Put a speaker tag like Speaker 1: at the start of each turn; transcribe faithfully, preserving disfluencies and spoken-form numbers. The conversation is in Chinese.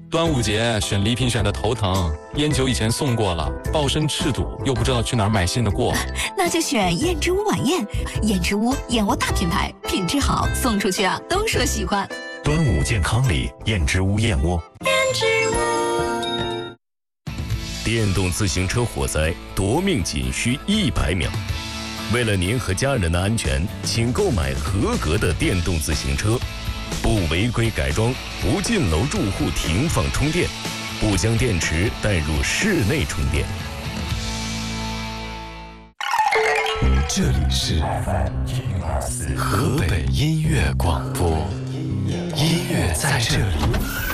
Speaker 1: 端午节选礼品选的头疼，烟酒以前送过了，抱身赤赌，又不知道去哪儿买信的过。
Speaker 2: 那就选燕之屋晚宴，燕之屋燕窝大品牌，品质好，送出去啊都说喜欢。
Speaker 3: 端午健康礼，燕之屋燕窝。
Speaker 2: 燕之屋。
Speaker 4: 电动自行车火灾夺命仅需一百秒。为了您和家人的安全，请购买合格的电动自行车。不违规改装，不进楼住户停放充电，不将电池带入室内充电。
Speaker 5: 这里是河北音乐广播，音乐在这里。